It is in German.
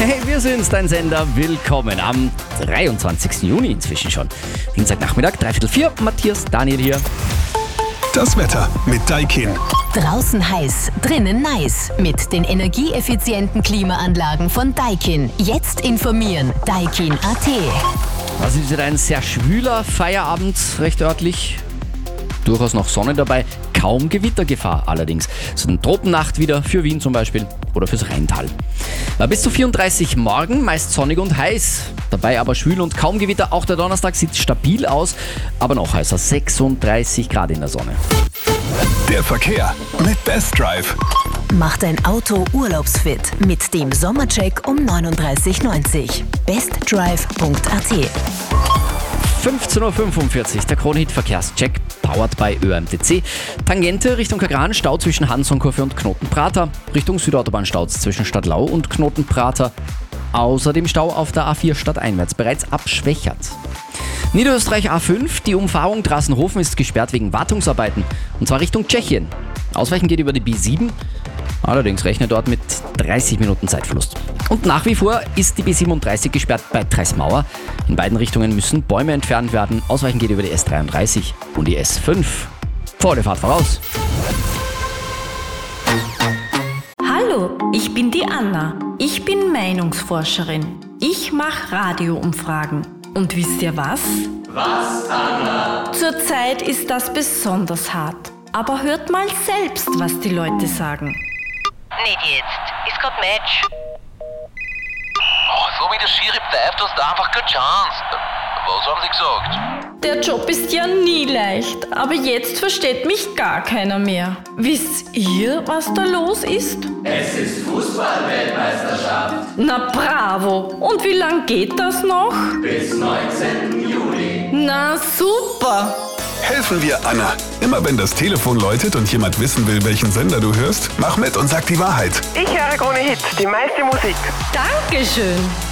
Hey, wir sind's, dein Sender. Willkommen am 23. Juni inzwischen schon. Dienstagnachmittag, 3:45. Matthias, Daniel hier. Das Wetter mit Daikin. Draußen heiß, drinnen nice. Mit den energieeffizienten Klimaanlagen von Daikin. Jetzt informieren. Daikin.at. Das ist wieder ein sehr schwüler Feierabend, recht örtlich. Durchaus noch Sonne dabei, kaum Gewittergefahr allerdings. So eine Tropennacht wieder für Wien zum Beispiel oder fürs Rheintal. Bis zu 34 morgen, meist sonnig und heiß. Dabei aber schwül und kaum Gewitter. Auch der Donnerstag sieht stabil aus, aber noch heißer, 36 Grad in der Sonne. Der Verkehr mit Best Drive. Mach dein Auto urlaubsfit mit dem Sommercheck um 39,90. bestdrive.at. 15:45 Uhr, der Kronhit-Verkehrscheck, powered by ÖMTC. Tangente Richtung Kagran, Stau zwischen Hansonkurve und Knotenprater. Richtung Südautobahn Staus zwischen Stadtlau und Knotenprater. Außerdem Stau auf der A4 stadteinwärts, bereits abschwächert. Niederösterreich A5, die Umfahrung Drassenhofen ist gesperrt wegen Wartungsarbeiten. Und zwar Richtung Tschechien. Ausweichen geht über die B7. Allerdings rechnet dort mit 30 Minuten Zeitverlust. Und nach wie vor ist die B37 gesperrt bei Treismauer. In beiden Richtungen müssen Bäume entfernt werden. Ausweichen geht über die S33 und die S5. Volle Fahrt voraus. Hallo, ich bin die Anna. Ich bin Meinungsforscherin. Ich mache Radioumfragen. Und wisst ihr was? Was, Anna? Zurzeit ist das besonders hart. Aber hört mal selbst, was die Leute sagen. Nicht jetzt. Ist grad Match. Oh, so wie der Schiri pfeift, hast du einfach keine Chance. Was haben sie gesagt? Der Job ist ja nie leicht, aber jetzt versteht mich gar keiner mehr. Wisst ihr, was da los ist? Es ist Fußball-Weltmeisterschaft. Na bravo! Und wie lang geht das noch? Bis 19. Juli. Na super! Helfen wir Anna. Immer wenn das Telefon läutet und jemand wissen will, welchen Sender du hörst, mach mit und sag die Wahrheit. Ich höre Krone Hit, die meiste Musik. Dankeschön!